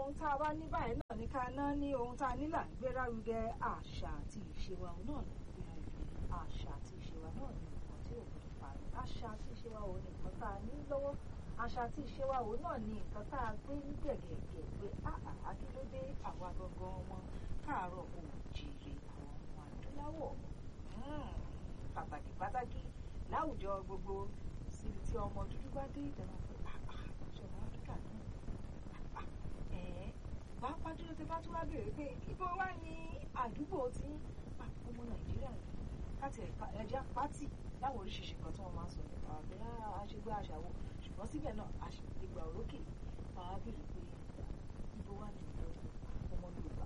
ohun tá a bá ní báyìí náà ní ká ná ní ohun tá a ní là ń gbé lárugẹ àṣà àti ìṣe wa náà ní gbé lárugẹ àṣà àti ìṣe wa náà ní nǹkan tí ò gbọdọ̀ parí àṣà àti ìṣe wa òun ní nǹkan tá a ní lọ́wọ́ àṣà àti ìṣe wa òun náà ní nǹkan tá a gbé ní gẹ̀gẹ̀gẹ̀ pé àkílódé àwa gangan ọmọ káàárọ̀ oòjíire àwọn ọmọ adúláwọ̀ pàtàkì láwùjọ gbogbo síbi tí ọmọ dúdú bá dé ìdáná pé ṣọmọ áfíríkà náà pàápàá jùlọ tí bá tún wá béèrè pé ibo wá ní àdúgbò tí ọmọ nàìjíríà ní káti ẹja pátì láwọn oríṣiríṣi kan tí wọ́n máa ń sọ nípa àgbẹ̀ àṣegbé àṣàwọ̀ ṣùgbọ́n síbẹ̀ náà ìgbà òrókè máa béèrè pé ibo wá ní ọmọ yorùbá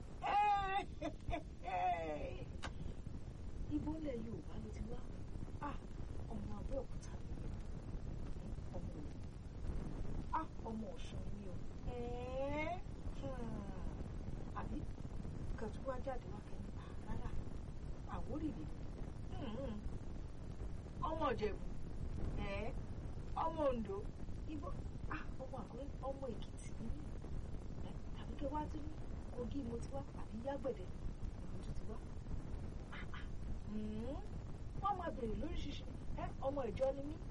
ibo ilẹ̀ yorùbá ló ti wá ọmọ abẹ́òkúta ọmọ ọ̀ṣun ni o àbí kẹtù wá jáde wá kẹ́ni rárá àwórìrì ọmọ ìjẹ̀bú ọmọ oǹdó ibo ọmọ àkúrẹ́ ọmọ èkìtì nínú tàbí kẹ wá tún kogi mo ti wá àbí yágbẹ̀dẹ mo tún ti wá wọ́n máa bèrè lóríṣiríṣi ọmọ ìjọ ni mí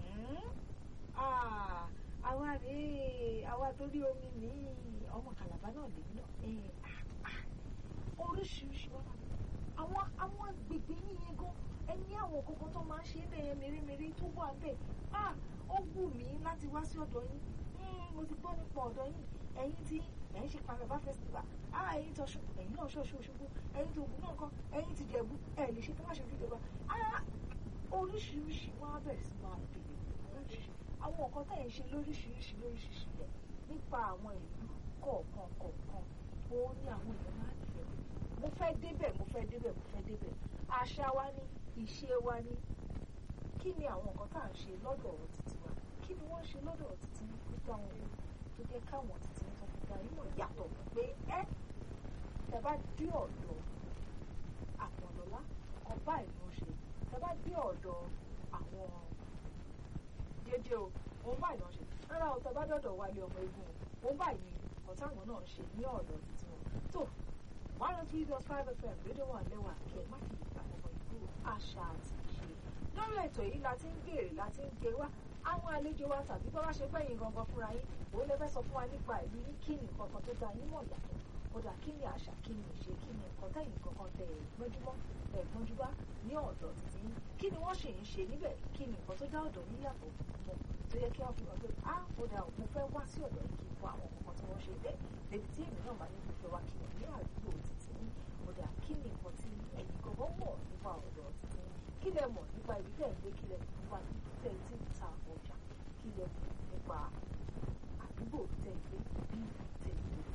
àwa rèé àwa torí omi ní ọmọ kàlàbá náà lèmi náà oríṣiríṣi wọn àwọn agbègbè yíyan gan ẹni àwọn kankan tó máa ń ṣe bẹ́ẹ̀ mèremère tó wà bẹ́ẹ̀ ó wù mí láti wá sí ọ̀dọ̀ yín mo ti gbọ́ nípa ọ̀dọ̀ yín ẹ̀yin tí ẹ̀ ń ṣe Kàlàbá festival ẹ̀yin tọ̀ṣun ẹ̀yin náà ṣọ̀ṣun Òṣogbo ẹ̀yin tó Ògùn náà kọ́ ẹ̀yin ti Jẹ̀bú ẹ̀ lè ṣe kí wọ́n ṣe ìjọba oríṣiríṣi wọn á bẹ̀rẹ̀ sí máa bèrè oríṣiríṣi àwọn nǹkan tẹ̀ ń ṣe lóríṣiríṣi rẹ̀ nípa àwọn ìlú kọ̀ọ̀kan òun ni àwọn èèyàn máa ń fẹ́ mo fẹ́ débẹ̀ àṣà wa ni ìṣe wa ni kí ni àwọn nǹkan tá à ń ṣe lọ́dọ̀ títí wa kí ni wọ́n ń ṣe lọ́dọ̀ títí nípa àwọn ohun tó jẹ́ káwọn títí ní tọ́kítà yíwọ̀n yàtọ̀ pé ẹ bá dé ọ̀dọ̀ àpọ̀lọ́lá kan báyìí ló ń ṣe ẹ bá dé ọ̀dọ̀ àwọn jẹjẹ òun báyìí ló ń ṣe rárá o tẹ bá dọ̀dọ̀ wálé ọmọ egun òun báyìí ni ọ̀tá àwọn náà ń ṣe ní ọ̀dọ̀ títí wọn tó 103.5 FM rédíò wà lẹ́wà kẹ́ má fi ìgbà ọmọ ìlú àṣà àti ìṣe lórí ètò yìí la ti ń béèrè la ti ń gbé wá àwọn àlejò wa tàbí bá wá ṣe pẹ́yìn gangan fúnra yín òun lè fẹ́ sọ fún wa nípa ìlú yín kí ni nǹkan kan tó dá yín mọ̀ yàtọ̀ kódà kí ni àṣà kí ni ìṣe kí ni nǹkan tẹ̀yìn kankan tẹ̀ gbọ́njúbá ní ọ̀dọ̀ títí yín kí ni wọ́n ṣe ń ṣe níbẹ̀ kí ni nǹkan tó dá ọ̀dọ̀ yín yàtọ̀ mọ̀ tó yẹ kí wọ́n fi hàn pé kódà mo fẹ́ wá sí ọ̀dọ̀ yín kí n fọ àwọn nǹkan tí wọ́n ṣe bẹ́ẹ̀ débi tí èmi náà máa ní fífẹ́ wá kí wọ́n ní àdúgbò títí yín kódà kí ni nǹkan tí ẹ̀yin gangan mọ̀ nípa ọ̀dọ̀ títí yín kí lẹ mọ̀ nípa ibi tẹ̀ ń gbé kí lẹ mọ̀ nípa ibi tẹ̀ ń ta ọjà kí lẹ mọ̀ nípa àdúgbò tẹ̀ ń gbé bí tẹ̀ ń gbé.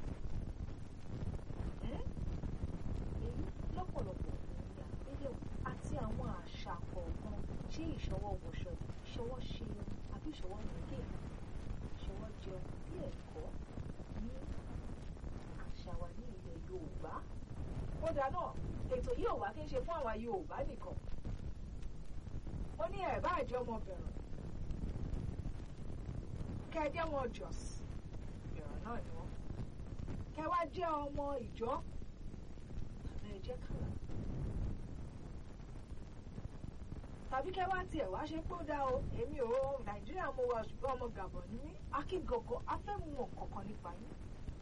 èyí lọ́pọ̀lọpọ̀ ní àgbéyẹ̀wò àti àwọn àṣà kọ̀ọ̀kan ṣé ìṣọwọ́ wọṣọ ìṣọwọ́ ṣe àbí ìṣọwọ́ nílé ìṣọwọ́ jẹun bí ẹ̀kọ́ ní àṣà wa ní ilẹ̀ Yorùbá. kódà náà ètò yìí ò wá kí n ṣe fún àwa Yorùbá nìkan ó ní ẹ̀ bá àjọ ọmọ bẹ̀rẹ̀ kẹ́ ẹ jẹ́ wọn Jos bẹ̀rẹ̀ náà ni wọ́n kẹ́ wá jẹ́ ọmọ Ìjọ tàbí ẹ jẹ́ Kàlà tàbí kẹ́ wá tiẹ̀ wá ṣe pé ó dá o èmi ò Nàìjíríà mo wà ṣùgbọ́n ọmọ Gabon ní mí akíngọ̀gọ̀ afẹ́mọ̀ kankan nípa yín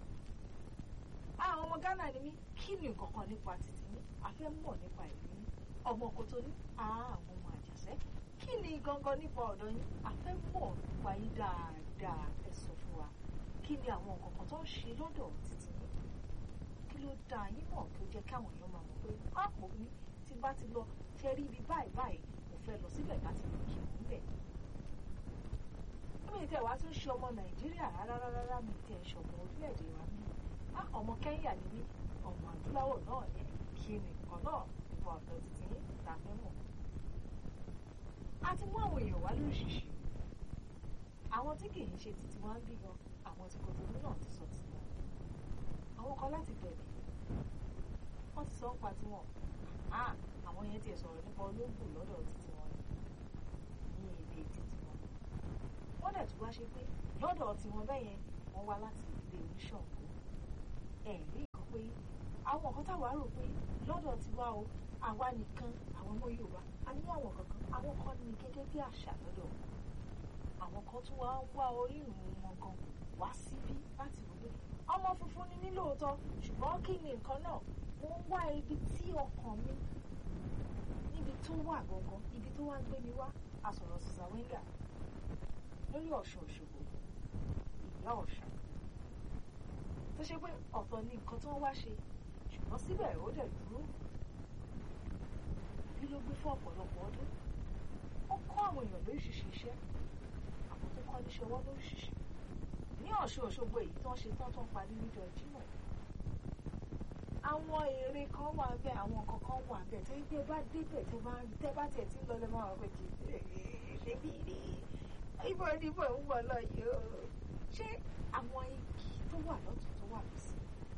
ọmọ Ghana ni mí kí ni nǹkankan nípa títí yín afẹ́mọ̀ nípa ìlú yín ọmọ Kòtónú àwọn ọmọ Àjàṣẹ́ kí ni gangan nípa ọ̀dọ̀ yín afẹ́mọ̀ nípa yín dáadáa ẹ sọ fún wa kí ni àwọn nǹkankan tó ń ṣe lọ́dọ̀ títí yín kí ló dá yín mọ̀ kí ó jẹ́ káwọn èèyàn máa mọ̀ pé àpò ní tí bá ti lọ ṣe rí ibi báyìí mo fẹ́ lọ síbẹ̀ láti lè kí n bẹ̀. mi tẹ̀ wá tún ṣe ọmọ Nàìjíríà rárá mi tẹ̀ ṣe ọmọ orílẹ̀-èdè wa mi ọmọ Kẹ́ńyà ni mí ọmọ adúláwọ̀ náà ní kí ni nǹkan náà nípa ọ̀dọ̀ títí yín ta fẹ́ mọ̀. a ti mú àwọn èèyàn wá lóríṣiríṣi àwọn tí kì í ṣe títí wá ń bí gan àwọn tí Kòtónú náà ti sọ títí wọn àwọn kan láti bẹ̀rẹ̀ wọ́n ti sọ ń pa tiwọn àwọn yẹn ti sọ̀rọ̀ nípa olóògùn lọ́dọ̀ títí wọn ní èdè títí wọn wọ́n dẹ̀ tún wá ṣe pé lọ́dọ̀ tiwọn bẹ́ẹ̀ yẹn wọ́n wá láti ilé Oníṣàngó ẹ̀rí nǹkan pé àwọn nǹkan táwa rò pé lọ́dọ̀ tiwa o àwa nìkan àwọn ọmọ Yorùbá a ní àwọn kankan àwọn kan ní gẹ́gẹ́ bí àṣà lọ́dọ̀ àwọn kan tún wá ń wá orírun wọn gan wá síbí láti wò pé ọmọ funfun ni mí lóòótọ́ ṣùgbọ́n kí ni nǹkan náà mo ń wá ibi tí ọkàn mi níbi tó wà gangan ibi tó wá gbé mi wá àsọ̀rọ̀ Ṣàwẹ́ngà lórí Ọ̀ṣun Òṣogbo ìyá Ọ̀ṣun tó ṣe pé ọ̀tọ̀ ni nǹkan tí wọ́n wá ṣe ṣùgbọ́n síbẹ̀ ó dẹ̀ dúró bí ló gbé fún ọ̀pọ̀lọpọ̀ ọdún ó kọ́ àwọn èèyàn lóríṣiríṣi iṣẹ́ àwọn tó kọ́ níṣẹ́ ọwọ́ lóríṣiríṣi ní Ọ̀ṣun Òṣogbo èyí tí wọ́n ṣe tán tó ń parí níjọ́ Jímọ̀ àwọn èrè kan wà bẹ́ẹ̀ àwọn nǹkan kan wà bẹ́ẹ̀ tó yí pé bá débẹ̀ tẹ́ bá tẹ̀ tí ń lọ lẹ́mọ́ àwọn pé kì í ṣe bí rí ibo níbo ń wọ̀ lọ yìí o ṣé àwọn igi tó wà lọ́tún tó wà lọ́sí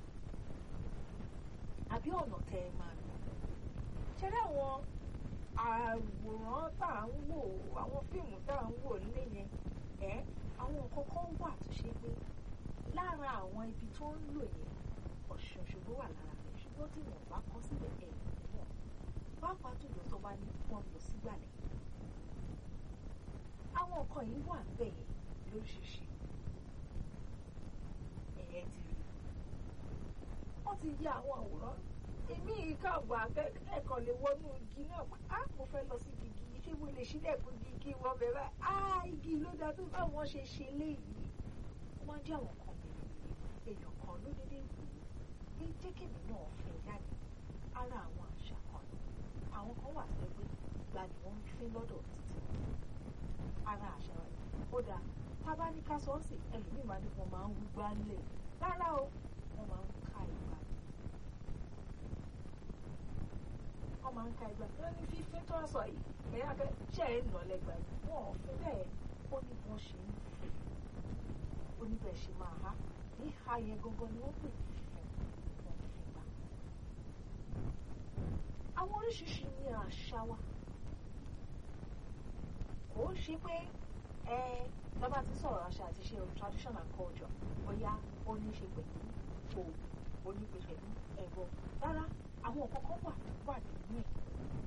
àbí ọ̀nà tẹ́ ẹ máa lọ ṣe rí àwọn àwòrán tá à ń wò àwọn fíìmù tá à ń wò nílé yẹn àwọn nǹkan kan wà tó ṣe pé lára àwọn ibi tó ń lò yẹn Ọ̀ṣun Òṣogbo wà lára rẹ̀ ṣùgbọ́n tí wọ́n bá kọ́ sílẹ̀ náà pàápàá jùlọ tó bá ní wọ́n lọ sígbàlẹ̀ àwọn nǹkan yìí wà bẹ́ẹ̀ lóríṣiríṣi ti rí wọ́n ti yẹ àwọn àwòrán èmi ìkàwé akẹ́kọ̀ọ́ lè wọnú igi náà mo fẹ́ lọ sí igi ṣé mo lè ṣílẹ̀kùn igi wọ́n bẹ̀rẹ̀ igi ló dá tó bá wọn ṣe ṣe léyìí wọ́n máa ń jẹ́ àwọn kan èèyàn kan ló dédé wù ú jẹ́ kébì náà fẹ́ jáde ara àwọn àṣà kan àwọn kan wà tó pé ìgbà ni wọ́n ń fi lọ́dọ̀ títí ara àṣà rẹ̀ ó dáa tábà ní ká sọ́ọ̀sì ẹlòmíì máa ní wọ́n máa ń wú gbálẹ̀ rárá o wọ́n máa ń ká ìgbà wọ́n máa ń ká ìgbà wọ́n ní fífín tó ń sọ yìí ẹ̀yà kẹ́ ṣe é nà lẹ́gbàá yìí wọ́n ò fi bẹ́ẹ̀ ó ní wọ́n ṣe ń fi ó ní bẹ́ẹ̀ ṣe máa há ní ha yẹn gangan ni wọ́n pè ní fífín wọ́n fi gbà. àwọn oríṣiríṣi ní àṣà wa kò ń ṣe pé lọ́ba ti sọ̀rọ̀ àṣà àti ṣe tradition and culture bóyá ó ní ṣe pẹ̀lú òògùn ó ní ṣe pẹ̀lú ẹ̀rọ rárá àwọn nǹkan kan wà nínú ẹ̀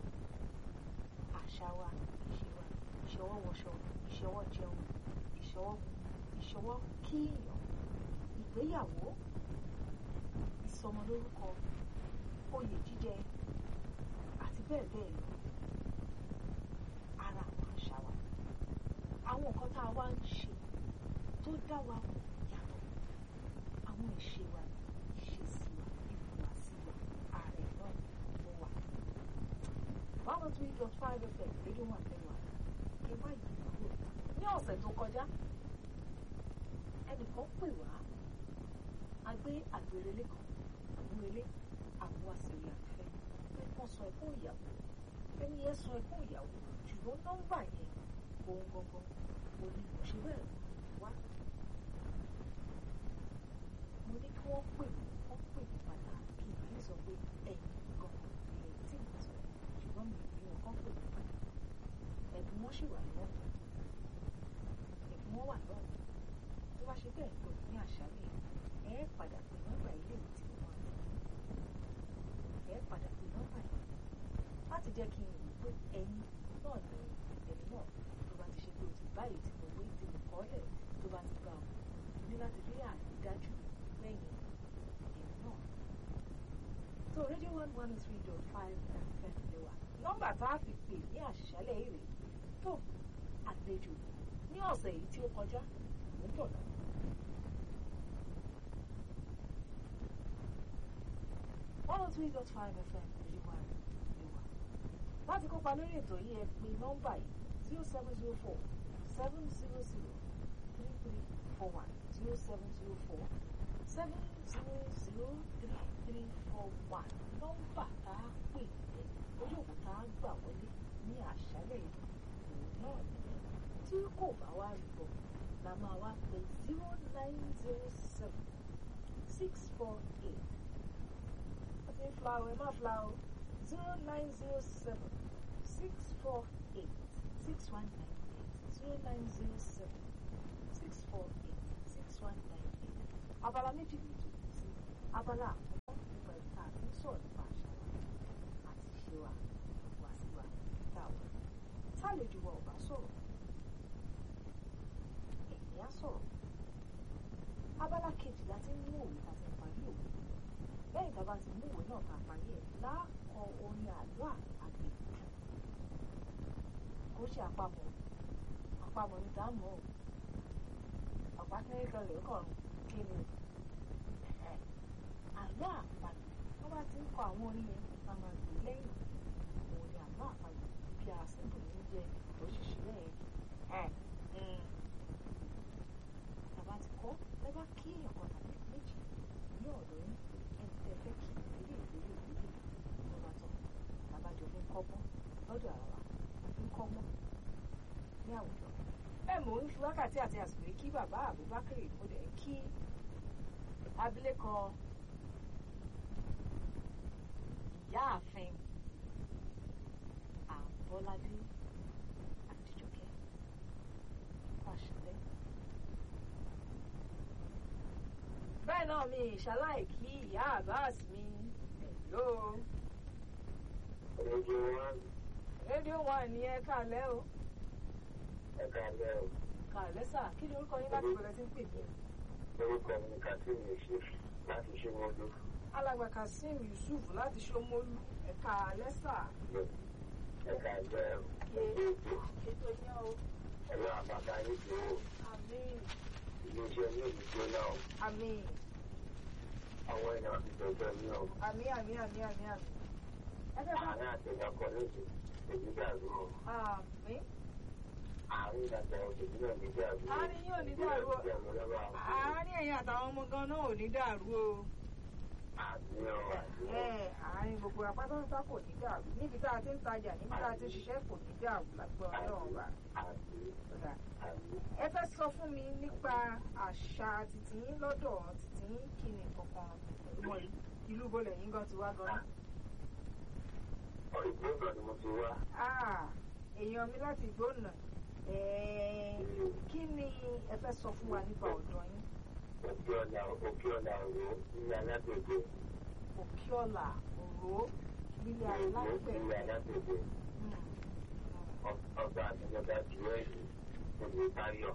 àṣà wa ìṣe wa ìṣọwọ́ wọṣọ ìṣọwọ́ jẹun ìṣọwọ́ kíyàn ìgbéyàwó ìsọmọlórúkọ oyè jíjẹ àti bẹ́ẹ̀ bẹ́ẹ̀ lọ ara àwọn àṣà wa àwọn nǹkan tá a wá ń ṣe tó dá wa mọ̀ yàtọ̀ àwọn ìṣe wa ìṣesí wa ìhùwàsí wa ààrẹ náà ló wà. 103.5 FM rédíò wà pẹ̀lú àná ẹ má yí kúrò ní ọ̀sẹ̀ tó kọjá ẹnìkan pè wá a gbé àgbèrèlé kan àmúrelé àwọn àṣírí àfẹ́ pé wọ́n sọ ẹkún ìyàwó ẹni yẹn sọ ẹkún ìyàwó ṣùgbọ́n nọ́mbà yẹn ohun gangan mo ní mo ṣe bẹ́ẹ̀ wá mo ní kí wọ́n pè mí padà kí n lè sọ pé ẹ̀yin gangan ilẹ̀ tí mo sọ ṣùgbọ́n mi ò ní wọn kàn pè mí padà ẹ̀bùn wọn sì wà lọ́wọ́ ẹ̀bùn wọn wà lọ́wọ́ tó bá ṣe bẹ́ẹ̀ pè ní àṣálẹ́ ẹ̀ padà pè nọ́mbà ilé ìwé tí mo máa ń lọ ẹ̀ padà pè nọ́mbà yìí láti jẹ́ kí n rò pé ẹ̀yin náà ni ẹni náà tó bá ti ṣe pé o ti báyìí tí mo wé tí mo kọ́ lẹ̀ tó bá ti gbà ọ́ ní láti rí àrídájú lẹ́yìn ẹ̀yin náà. So Radio 103.5 FM lè wà nọ́mbà tá a fi pè ní àṣálẹ́ èrè tó àlejò ní ọ̀sẹ̀ yìí tí ó kọjá mò ń bọ̀ náà. One oh 3.5 FM lè wà láti kópa lórí ètò yìí ẹ pè nọ́mbà yìí 0704 700 3341 0704 700 3341 nọ́mbà tá a pè é ojú òkú tá a gbà wọlé ní àṣálẹ́ yìí òun náà nìyẹn tí kò bá wá rí bọ̀ la máa wá pè 0907 648 ọtí fúláwọ̀ ẹ má fúláwọ̀ 0907 648 6198 0907 648 6198 abala méjì lè tó sí abala àkọ́kọ́ nípa ìta àti sọ̀rọ̀ nípa àṣà wa àti ìṣe wa wá sí wa tá a wà tálejò wa ò bá sọ̀rọ̀ èyí á sọ̀rọ̀ abala kejì láti mú òwe tá a ti parí òwe lẹ́yìn tá a bá ti mú òwe náà tá a parí ẹ̀ lákọ orin àlọ́ àgbè kó ṣe àpamọ́ ní dáàmú ọ̀pá kẹ́kẹ́ rẹ̀ kọ̀ọ̀rùn kí ni àlọ́ àpagbè wọ́n bá ti ń kọ àwọn orin yẹn a máa gbé lẹ́yìn òun ni àlọ́ àpagbè bí a sì ń bò ní jẹ òṣìṣẹ́ lẹ́yìn tàbá ti kọ́ ẹ bá kí ẹ̀kọ́ tàbí méjì ní ọ̀dọ̀ yín ẹni tẹ́ fẹ́ kí ìdílé ló bá tọ́ tàbá jọ fi ń kọ́gbọ́n lọ́dọ̀ ara wa fi ń kọ́gbọ́n ní àwùjọ mò ń fi wákàtí àti àsìkò kí bàbá Abubakar mo dẹ̀ kí abilékọ ìyáàfin Àbọ́ládé Àdìjọkẹ́ Fáṣọlẹ́. bẹ́ẹ̀ náà mi ìṣaláì kí ìyá Abbas mi ẹ̀ló. rédíò wa ni ẹ káalẹ́ o. Ẹ káalẹ́ o. Káalẹ́ sà, kí ni orúkọ yín láti bẹ̀rẹ̀ sí ń pè mí? Orúkọ mi ni Kasim Yusuf láti Ṣómólú. Alàgbà Kasim Yusuf láti Ṣómólú. Ẹ káalẹ́ sà. Ẹ káalẹ́ o. Ètò yẹn o. Ẹ̀rọ àbàbà yìí tó o. Àmín. Ilé-iṣẹ́ ní ìdíje náà. Àmín. Àwọn èèyàn ti tẹ̀jọ́ ní o. Àmín. Àárín àtẹ̀yọkọ̀ lóde, èyí dàrú o. Àmín. Àárín ìdàgbà òṣèlú náà ní dàrú o. Àárín yóò ní dàrú o. Àárín ẹ̀yin àtàwọn ọmọ gan náà ò ní dàrú o. Àárín gbogbo apátápátá kò ní dàrú. Níbi tá a ti ń tajà, níbi tá a ti ń ṣiṣẹ́ kò ní dàrú lágbára Ọlọ́run wa. Ẹ fẹ́ sọ fún mi nípa àṣà tìtìyín lọ́dọ̀ tìtìyín kí ni kankan ìlú bọ́lẹ̀ yín gan ti wá gan. Ìgbóná ni mo ti wá. Èèyàn mi láti Ìgbóná. Kí ni ẹ fẹ́ sọ fún wa nípa ọ̀dọ̀ yín? Òkè ọ̀la òró nílé alágbègbè. Òkè ọ̀la òró nílé alágbègbè. Ọba àtijọba jù ẹ̀yìn níbi Táyọ̀.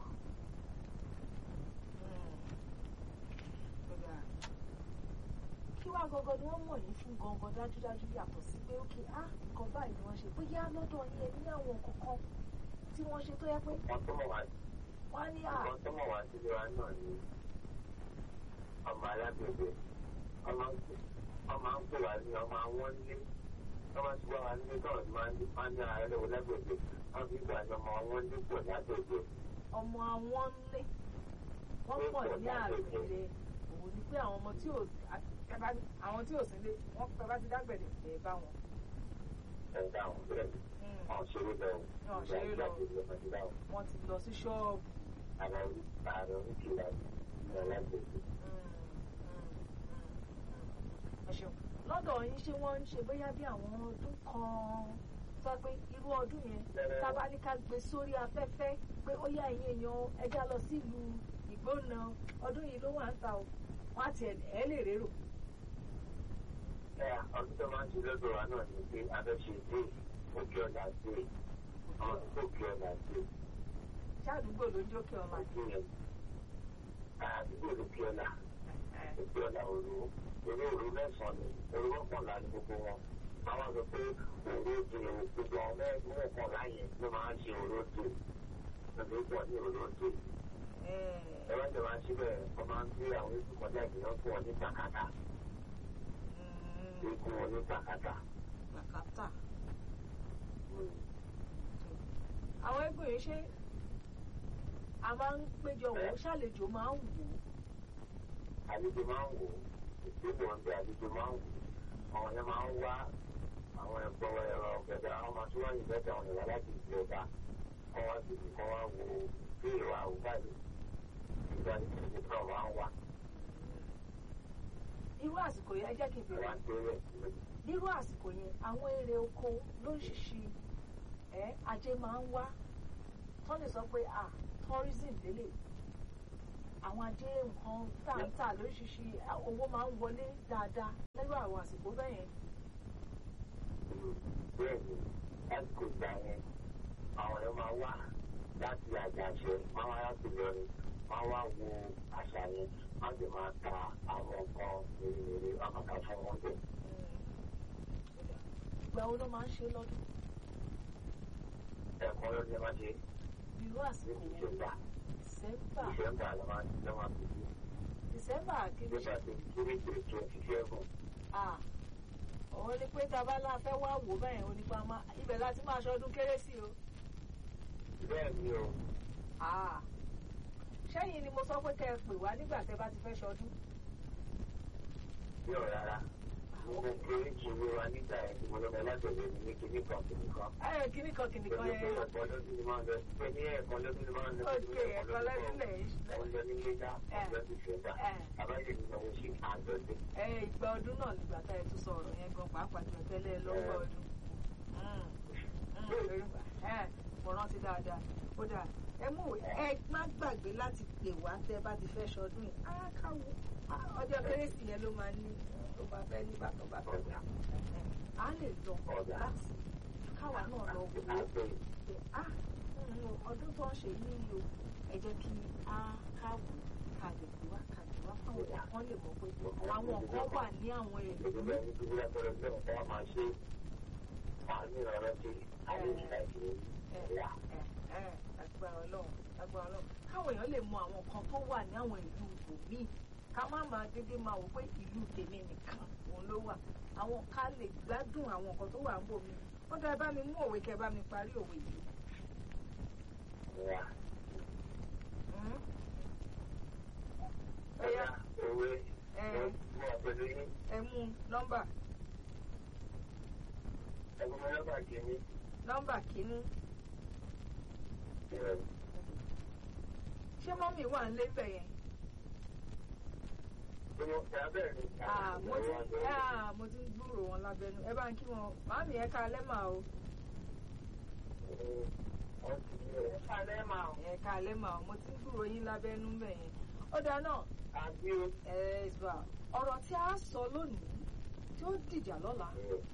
Kí wá gangan ni wọ́n mọ̀ yín fún gangan dájúdájú yàtọ̀ sí pé ókè nǹkan báyìí ni wọ́n ṣe bóyá lọ́dọ̀ yẹn ní àwọn kankan tí wọ́n ṣe tó yẹ pé wọ́n á ní Wọ́n tó mọ̀ wá sílé wa náà ni ọmọ alágbègbè. Ọmọ ń pè wá ní ọmọ àwọn ilé. Wọ́n máa ti wá wa nílé náà máa ń ní ara ẹlẹ́wọ̀ lágbègbè. Wọ́n fi gbà ní ọmọ àwọn ilé pọ̀ lágbègbè. ọmọ àwọn ńlé wọ́n pọ̀ ní àgbègbè òun ni pé àwọn ọmọ tí ò sílé wọ́n pẹ́ bá ti dágbẹ̀dẹ̀ ẹ̀ bá wọn. Ẹ dáhùn bẹ́ẹ̀ ni. Wọ́n ṣeré lọ. Wọ́n ti lọ sí ṣọ́ọ̀bù. Àwọn oríkìlá ní alágbègbè. Ẹ ṣeun. Lọ́dọ̀ yín ṣé wọ́n ń ṣe bóyá bí àwọn ọdún kan sọ pé irú ọdún yẹn tábà ní ká gbé sórí afẹ́fẹ́ pé ó yá ẹ̀yin èèyàn ẹja lọ sílùú Ìgbóná ọdún yìí ló wà ń ta o wọ́n á ti ẹ̀ lè rérò. Ọdún tó máa ń ṣe lọ́dọ̀ wa náà ni pé abẹ́ṣe dé òkè ọ̀la dé àwọn tó òkè ọ̀la dé. Ṣáàdúgbò ló ń jókè ọmọ àti. Àdúgbò lókè ọ̀la òkè ọ̀la òru mẹ́sàn-án ni òru mọ́kànlá ní gbogbo wọn. Àwọn sọ pé òru òde gbogbo àwọn mọ́kànlá yẹn ló máa ń ṣe òru òde lọ́dọ̀ pọ̀ ní òru òde. Ẹ̀rọ ìjọba ń ṣe bẹ́ẹ̀ wọ́n máa ń gbé àwọn ètò kọjá ìgbìyànjú fún wọn ní pàkátà. Ikún wọn ní pàkátà. Pàkátà. Àwọn ẹgbẹ́ yìí ṣe a máa ń péjọ wò ó ṣàlejò máa ń wò ó. Àlejò máa ń wò ó ìpínlẹ̀ ọ̀dẹ àlejò máa ń wò ó àwọn yẹn máa ń wá àwọn ẹ̀gbọ́ ẹ̀rọ ọ̀gẹ̀dẹ̀ àwọn ọmọ tí wọ́n yìí bẹ́ẹ̀ àwọn ìwà láti ìlú ọba kọ́ wá sí kọ́ wá wo bí ìwà àwùbáyé ìgbà tí ìlú náà máa ń wá. Irú àsìkò yẹn jẹ́ kí n bèrè. Nírú àsìkò yẹn àwọn èrè oko lóríṣiríṣi ajé máa ń wá tọ́ lè sọ pé tourism lélẹ̀ àwọn ajé nǹkan táǹtà lóríṣiríṣi owó máa ń wọlé dáadáa lẹ́rù àwọn àsìkò bẹ́ẹ̀ yẹn. bẹ́ẹ̀ ni lásìkò ìgbà yẹn àwọn èèyàn máa wá láti àjàṣe máa wá láti lọrin máa wá wo àṣà yẹn wọ́n sì máa ta àwọn nǹkan mèremère wọ́n máa ta fún wọn bẹ́ẹ̀. ìgbà wo ló máa ń ṣe lọ́dún? ẹ̀kọ́ ló ní máa ṣe irú àsìkò ní December ló máa fi sí. December kìíní ṣe. December 27. òun ni pé tabalá fẹ́ wá wò bẹ́ẹ̀ òun ni pa máa ibẹ̀ láti máa ṣọdún kérésì o. bẹ́ẹ̀ ni o. ṣẹ́yìn ni mo sọ pé kẹ́ ẹ pè wá nígbà tẹ́ bá ti fẹ́ ṣọdún. bí ọ̀ rárá mo kéré kí ni wa nígbà yẹn tí mo lọ́mọ ẹlẹ́gbẹ̀ẹ́ mi ní kíní kan kìnì kan. kíní kan kìnì kan yẹn. ẹ̀kọ́ lọ́dún ni máa ń lọ pé ní ẹ̀kọ́ lọ́dún ni máa ń lọ. ok ẹ̀kọ́ lọ́dún lẹ̀ ń ṣe. ọ̀n lọ ní lẹ́jà ọ̀n ti ṣe dá abájẹ́ mi náà ṣe àjọṣe. ìgbà ọdún náà nígbà tá ẹ tún sọ̀rọ̀ yẹn gan pàápàá jù tẹ́lẹ̀ lọ́wọ́ ọdún. mo rántí dáadáa ó dáa ẹ mú ẹ má gbàgbé láti pè wá tẹ́ bá ti fẹ́ ṣọdún yìí káwọ ọjọ́ kérésì yẹn ló máa ní tó bá fẹ́ ní bàtọ̀ bàtọ̀ gbà á lè lọ láti káwa náà lọ wo ọdún tó ń ṣe yìí o ẹ jẹ́ kí á káwọ kàgbègbè wá fáwọn kan lè mọ̀ pé àwọn nǹkan wà ní àwọn èlò ní. agbára Ọlọ́run káwọn èèyàn lè mọ àwọn nǹkan tó wà ní àwọn ìlú ibòmíì ká má máa dédé máa wò pé ìlú tèmi nìkan òun ló wà àwọn ká lè gbádùn àwọn nǹkan tó wà ń bò mí ó dá bá mi mú òwe kẹ bá mi parí òwe yìí. Ọ̀yá òwe ẹ mú nọ́mbà. nọ́mbà kìíní. nọ́mbà kìíní. ṣé mọ́mì wà ń lé bẹ̀ yẹn? mo ti ń gbúrò wọn lábẹ́nu ẹ bá ń kí wọn màámi ẹ káalẹ́ mà o. ẹ káalẹ́ mà o mo ti ń gbúrò yín lábẹ́nu bẹ̀ yẹn. ó dáa náà ọ̀rọ̀ tí a sọ lónìí tí ó dìjà lọ́la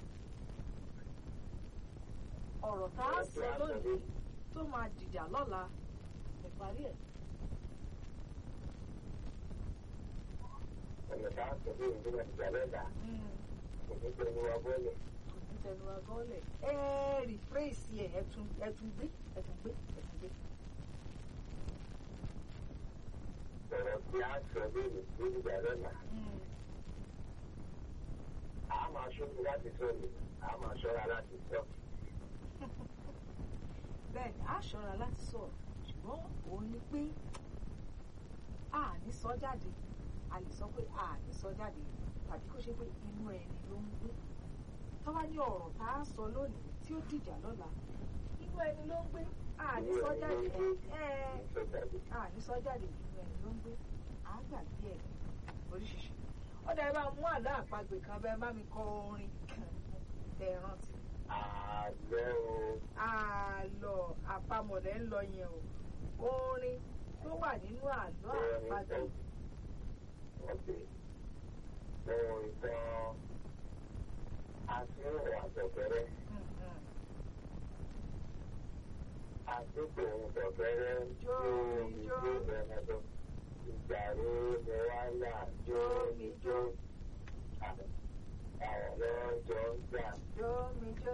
ọ̀rọ̀ tá a sọ lónìí tó máa dìjà lọ́la ìparí ẹ̀. ọ̀nà tá a sọ lónìí tó máa dìjà lọ́la kò ní tẹnu wa bọ́ọ̀lẹ̀. rìfírèsì ẹ̀ ẹ̀tún gbé. ọ̀rọ̀ tí a sọ lónìí tó dìjà lọ́la. a máa ṣọ́ra láti sọ ni a máa ṣọ́ra láti sọ. bẹ́ẹ̀ ni a ṣọ́ra láti sọ̀rọ̀ ṣùgbọ́n òun ni pé a ní sọ jáde a lè sọ pé a ní sọ jáde tàbí kó ṣe pé inú ẹni ló ń gbé tọ́wá ní ọ̀rọ̀ tá a sọ lónìí tí ó dìjà lọ́la inú ẹni ló ń gbé a ní sọ jáde a ní sọ jáde inú ẹni ló ń gbé a gbàgbé ẹ̀ oríṣiríṣi ó dẹ̀ bá mú àlọ́ àpagbè kan bẹ́ẹ̀ bá mi kọ orin kan tẹ̀ rántí. àlọ́ àpamọ̀lẹ́ ń lọ yẹn o orin tó wà nínú àlọ́ àpagbè. ìtàn àfihàn àtọ̀fẹ́rẹ́ àtúntò ìtọ̀fẹ́rẹ́ jó bẹ̀rẹ̀ ìjàre mo wá là jó mi jó àwọn ọlọ́jọ́ ń gbà jó mi jó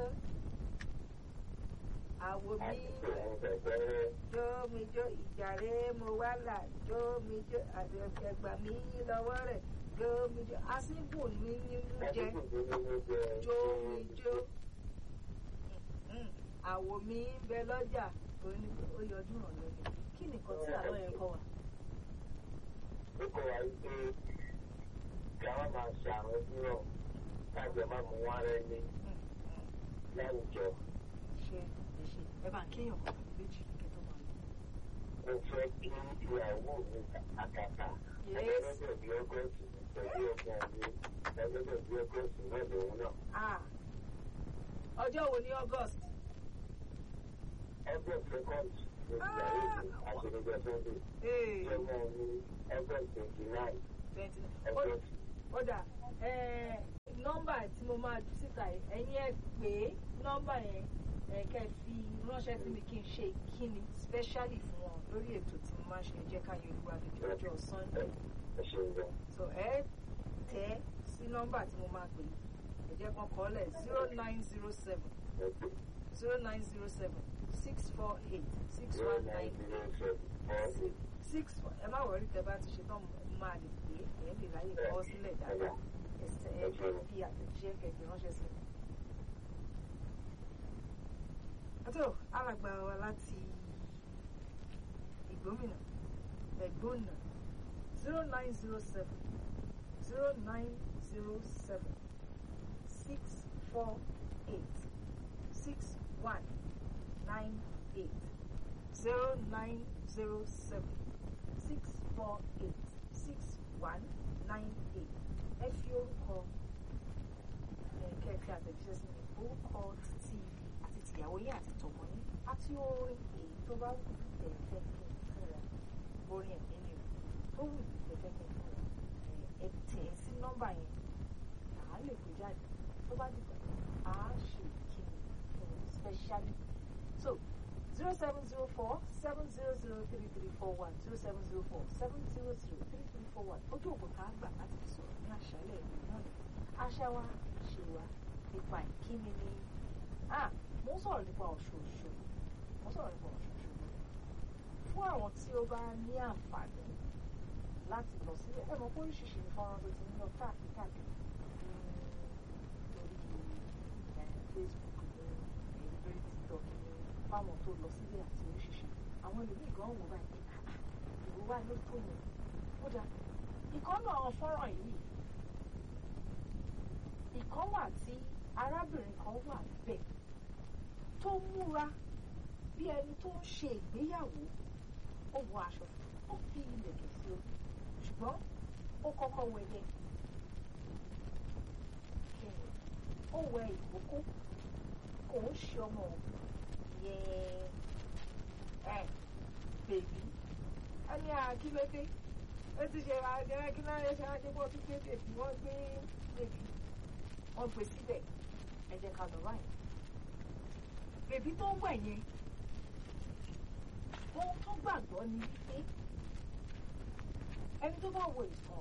àwo mi jó mi jó ìjàre mo wá là jó mi jó àdẹ̀gbà mi lọ́wọ́ rẹ̀ jó mi jó àsìkò mi ní mú jẹ jó mi jó àwo mi ń bẹ lọ́jà ó yọjú hàn lónìí kí nìkan tí àlọ́ yẹn kọ́ wa. ó kọ́ wa wípé kí a máa ṣe àwọn ìdúró láti ẹ̀ máa mú wọn rẹ ní láwùjọ. ẹ bá ń kéèyàn kan méjì kẹtọ́ máa lọ. mo fẹ́ kí ìyàwó mi àkàtà ẹgbẹ́ bí ọgọ́sì pẹ̀lú ọkàn mi ẹgbẹ́ bí ọgọ́sì náà lòun náà. ọjọ́ wo ni August? August 2nd. àṣẹlẹjọ sunday jẹmọ ní August 29. Ọ̀dà nọ́mbà tí mo máa jù síta ẹ̀yin ẹ pé nọ́mbà yẹn kẹ́ fi ránṣẹ́ sí mi kí n ṣe ìkíni specially fún wọn lórí ètò tí mo máa ṣe jẹ́ ká yọ olúwa lójú ọjọ́ Sunday. So ẹ tẹ̀ sí nọ́mbà tí mo máa pè ẹ jẹ́ kan kọ́lẹ̀ 0907 648 6198 ẹ má wọrí tẹ bá ti ṣe tán máa lè pè é lè ráyè kọ́ sílẹ̀ dáadáa ẹ fi àtẹ̀jíṣẹ́ kẹ̀kẹ́ ránṣẹ́ sí mi. Àtọ́ alàgbà wa láti Ìgbómìnà Ẹ̀gbónà 0907 648 6198 0907 648 6198. Ẹ fi orúkọ kẹ́ẹ̀kẹ́ àtẹ̀jíṣẹ́ sí mi, orúkọ títí àti tìyàwó yín àti tọmọ yín àti orin èyí tó bá wù tẹ̀fẹ́ kí n fún wọn, orin ẹ̀mí ni tó wù tẹ̀fẹ́ kí n fún wọn, ẹ tẹ̀ sí nọ́mbà yẹn àá lè pè jáde tó bá dìgbà àá ṣe ìkíni fún wọn specially. So 0704 700 3341 0704 700 3341 ojú òkú tá a gbà láti fi sọ̀rọ̀ ní àṣálẹ̀ ìlú náà ni àṣà wa ṣe wa nípa ìkíni ni mo ń sọ̀rọ̀ nípa ọ̀ṣọ̀ọ̀ṣọ̀ fún àwọn tí ó bá ní àǹfààní láti lọ sílẹ̀ ẹ mọ̀ pé oríṣiríṣi ní fọ́nrán tó ti ń lọ káàkiri lórí Facebook ní lórí TikTok ní fáwọn tó lọ sílẹ̀ àti oríṣiríṣi àwọn ẹlòmíì gan wò báyìí ìwò wà ló tó yẹn ó dá ìkọ́nù àwọn fọ́nrán yìí ìkan wà tí arábìnrin kan wà bẹ́ẹ̀ tó múra bí ẹni tó ń ṣe ìgbéyàwó ó wọ aṣọ ó fi ìlẹ̀kẹ̀ sí o ṣùgbọ́n ó kọ́kọ́ wẹ̀yẹ ó wẹ ìkókó kò ń ṣe ọmọ yẹn bèbí ẹni àkílódé ó ti ṣe àjẹrẹ kí náà ṣe àjẹbọ tó gbé bèbí wọ́n gbé bèbí wọ́n gbé síbẹ̀ ẹ jẹ́ ká lọ báyìí bèbí tó ń wẹ̀ yẹn ohun tó gbàgbọ́ ni wípé ẹni tó bá wo ìtàn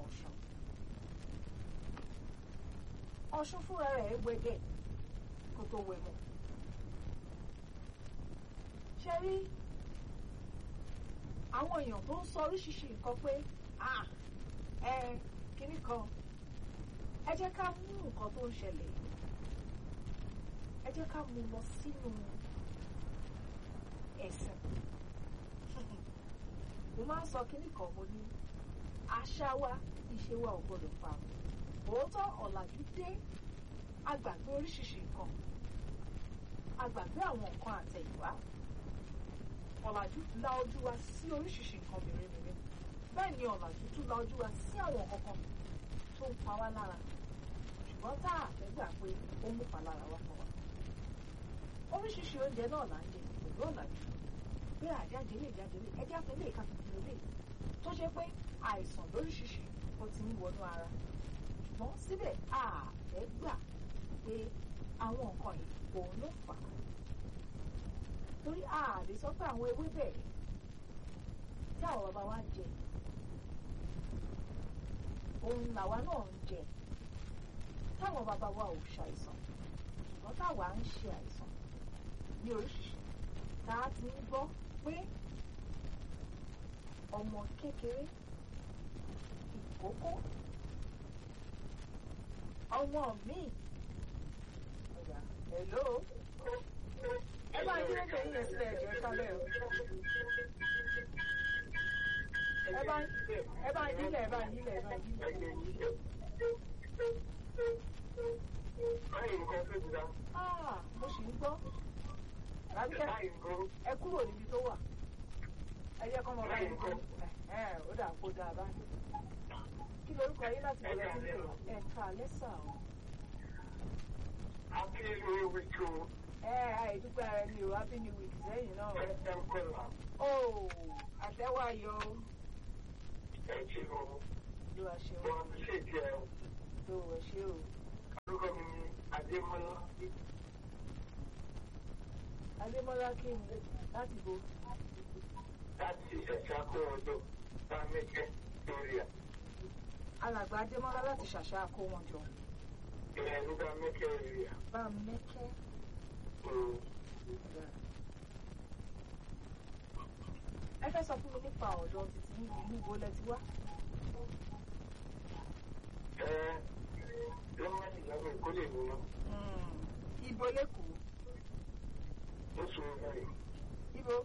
Ọ̀ṣun fúnra rẹ̀ wẹ̀dẹ̀ kó tó wẹ̀ mọ́ ṣe rí àwọn èèyàn tó ń sọ oríṣiríṣi nǹkan pé kinní kan ẹ jẹ́ ká mú nǹkan tó ń ṣẹlẹ̀ ẹ jẹ́ ká mú lọ sínú ẹ̀sìn mo máa ń sọ kinní kan mo ní àṣà wa ìṣe wa ò gbọdọ̀ parun òótọ́ ọ̀làjú dé agbàgbé oríṣiríṣi nǹkan agbàgbé àwọn nǹkan àtẹ̀yìnwá ọ̀làjú la ojú wa sí oríṣiríṣi nǹkan mèremère bẹ́ẹ̀ ni ọ̀làjú tún la ojú wa sí àwọn kankan tó ń pa wá lára ṣùgbọ́n tá a fẹ́ gbà pé ó mú palára wá fún wa oríṣiríṣi oúnjẹ náà là ń jẹ pẹ̀lú ọ̀làjú pé àjájẹlé ẹjẹ́ àtẹlé ìkàtúntì lè tó ṣe pé àìsàn lóríṣiríṣi ó ti ń wọnú ara ṣùgbọ́n síbẹ̀ a fẹ́ gbà pé àwọn nǹkan yìí òun ló fà á torí a lè sọ pé àwọn ewébẹ̀ tí àwọn bàbá wa jẹ òun làwa náà ń jẹ táwọn bàbá wa ò ṣàìsàn ṣùgbọ́n táwa ń ṣe àìsàn ní oríṣiríṣi tá a ti ń gbọ́ pé ọmọ kékeré ìkókó ọmọ míì hello ẹ bá yí lókè yín yẹn sílẹ̀ ẹ̀jẹ̀ kálẹ̀ o ẹ bá yílẹ̀ mo sì ń gbọ́ rábíkẹ́ ẹ kúrò níbi tó wà ẹ jẹ́ kọ́ mọ bá yín kọ́ ó dà kó dáa báyìí kí lorúkọ yín láti bẹ̀rẹ̀ sí ẹ̀ka lẹ́sà o. àìdúpẹ́ ara ẹni o happy new week sẹ́yìn náà. Ẹ̀sẹ̀ ń kọ́lá. ó àtẹ́wọ́ ayọ̀ o. Ẹ ti rò ó. ló wá ṣe o. Wọ́n ti ṣe ìjẹ́ o. ló wá ṣe o. Orúkọ mi ni Adémọ́lá. Adémọ́lá kí ni láti bo. Láti ṣẹ̀ṣẹ̀ akówọ́jọ bá mẹ́kẹ́ lórí à. alàgbà Adémọ́lá láti ṣàṣà kó wọn jọ. Ìyẹn ló bá mẹ́kẹ́ lórí à. bá mẹ́kẹ́. ẹ fẹ́ sọ fún mi nípa ọ̀dọ́ títí ní ìlú ibo lẹ ti wá. Lọ́wọ́ ìyàwó ìkólé mi náà. ibo lẹ́kọ̀ọ́. Oṣù mẹ́rin. ibo.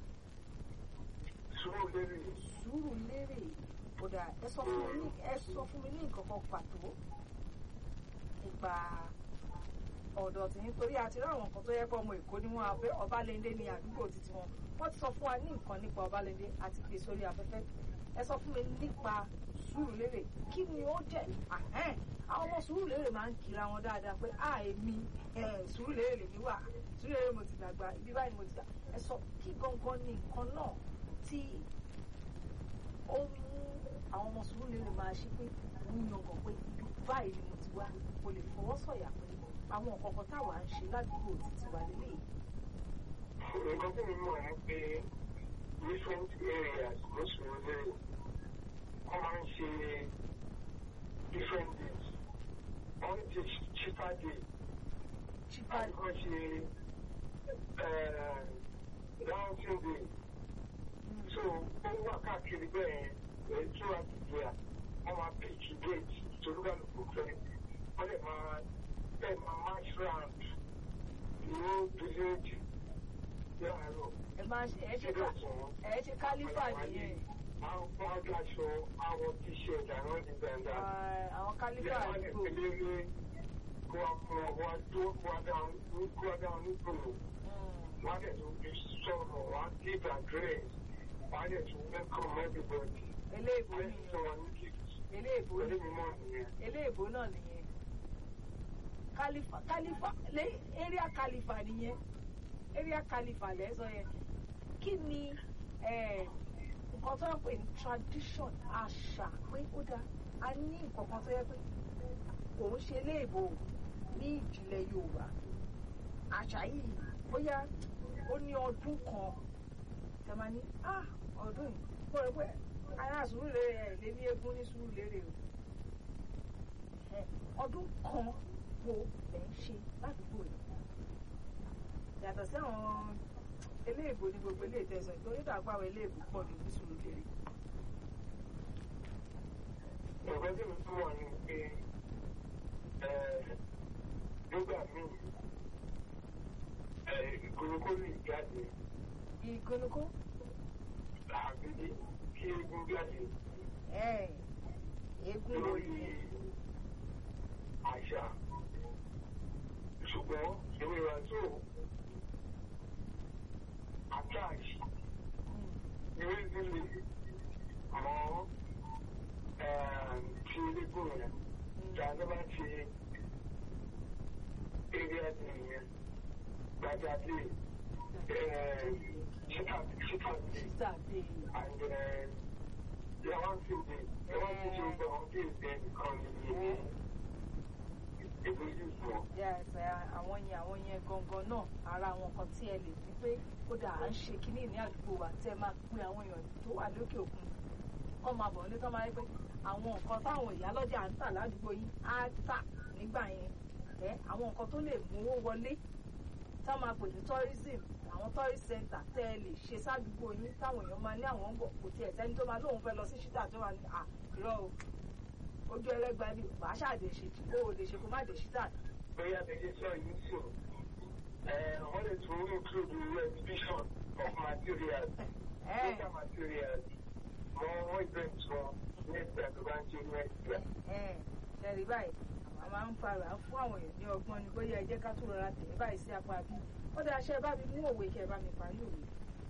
Sùúrùlérè. Sùúrùlérè. kódà ẹ sọ fún mi ní nǹkan kan pàtó nípa ọ̀dọ̀ tí nítorí àti ráwọn nǹkan tó yẹ pé ọmọ Èkó ni wọ́n abẹ́ Ọbalẹ́ndé ní àdúgbò títí wọn wọ́n ti sọ fún wa ní nǹkan nípa Ọbalẹ́ndé àti pè sórí afẹ́fẹ́ ẹ sọ fún mi nípa Sùúrùlérè kí ni ó jẹ́ àwọn ọmọ Sùúrùlérè máa ń kira wọn dáadáa pé èmi Sùúrùlérè lèmi wà Sùúrùlérè mo ti dàgbà ibi báyìí mo ti dà ẹ sọ kí gangan ni nǹkan náà tí ó mú àwọn ọmọ Sùúrùlérè máa ṣe pé òun yangàn pé báyìí ni mo ti wá mo lè fọwọ́ sọ̀yà pé àwọn ọ̀kọ̀ọ̀kan táwa ń ṣe ládùúgbò títí wà lélẹ̀. Nǹkan tí mi mọ̀ ní pé different areas ló Sùúrùlérè wọ́n máa ń ṣe different days. Wọ́n ti Chipa Day. Àti wọ́n ṣe Dancing Day. So ó wà káàkiri bẹ́ẹ̀ yẹn tí wọ́n ti di à wọ́n máa pitch gate tolúkàlùkù fẹ́ wọ́n lè máa march round ní village láàárọ̀. ẹ ṣe kálífà nìyẹn. Àwọn aṣọ àwọn t-shirt àwọn ní dandan. Àwọn kálífà àdúgbò. Wọ́n lè pèlè kó wá dáhùn nígbòrò. Wọ́n lè tún fi sọ̀rọ̀ wọ́n give address. Wọ́n lè tún welcome everybody. Eléèbó náà nìyẹn. Kálífà area kálífà nìyẹn. Area kálífà lẹ́sọ̀ yẹn. Kí ni nǹkan tó ń pè ní tradition àṣà pé ó dáa a ní nǹkan kan tó yẹ pé kò ń ṣe léèbó ní ìjìnlẹ̀ Yorùbá àṣà yìí bóyá ó ní ọdún kan tẹ máa ní ọdún yìí kó rẹ pé ará Sùúrùlérè ẹ̀ lé ní eégún ní Sùúrùlérè o ọdún kan wo lẹ́ ń ṣe ládùúgbò yìí yàtọ̀ sí àwọn eléèbó ní gbogbo ilé ìtẹ̀sán ìtorí dàgbà àwọn eléèbó pọ̀ ní Sùúrùlérè. Nǹkan tí mi tún wọ̀ ni pé nígbà míì ìgolokó lè jáde. Ìgolokó? Àbí kí eégún jáde. Eégún lórí àṣà. Ṣùgbọ́n ìwé wa tó attach ìwé mọ́ ti eléégún yẹn tàbí bá ti eré ẹ̀dùn yẹn gbàjáde Saturday and Yawan Tuesday gbọ́ Tuesday nìkan ní ìlú yìí fún. Àwọn yẹn gangan náà ara àwọn kan tí ẹ lè fi pé kódà à ń ṣe kínní ní àdúgbò wa tẹ́ máa pín àwọn èèyàn tó wà lókè òkun wọ́n máa bọ̀ ní tán máa rí pé àwọn nǹkan táwọn ìyálọ́jà ń tà ládùúgbò yìí á tà nígbà yẹn àwọn nǹkan tó lè mówó wọlé tá máa pè ní tourism àwọn tourist center tẹ́ ẹ lè ṣe sádùúgbò yín táwọn èèyàn máa ní àwọn ń bọ̀ kò tiẹ̀ sẹ́ni tó máa lóun fẹ́ lọ sí ṣítà tó wà ní irọ́ o ojú ẹlẹ́gbàá ni bàá ṣàdé ṣe kó o lè ṣe kó má dé ṣítà. Bóyá bẹ́ẹ̀ sọ yìí sùn wọ́n lè tún include the exhibition of materials data materials more events wọn next year tó bá ń ṣe next year. Ṣẹ̀rí báyìí àwọn máa ń fara fún àwọn èèyàn ní ọgbọ́n ni bóyá ẹ jẹ́ ká tó rọra tẹ̀ ẹ́ báyìí sí apá bí ó dáa ṣe bá mi mú òwe kẹ́ ẹ bá mi parí òwe.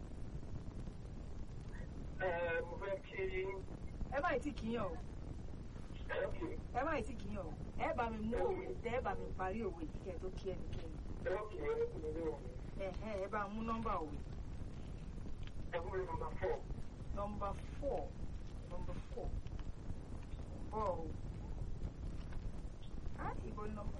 Mo fẹ́ kí. Ẹ má ì tí kìíyàn o. Ẹ má ì tí kìíyàn o. Ẹ bá mi mú òwe tẹ́ ẹ bá mi parí òwe kíkẹ́ tó kí ẹnikẹ́ni. ẹ bá mú nọ́mbà òwe. Number 4. Bọ́ọ̀ o. Ìbò nọ́mbà.